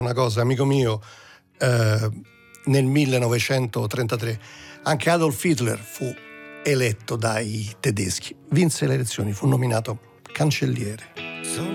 una cosa, amico mio, nel 1933 anche Adolf Hitler fu eletto dai tedeschi, vinse le elezioni, fu nominato cancelliere.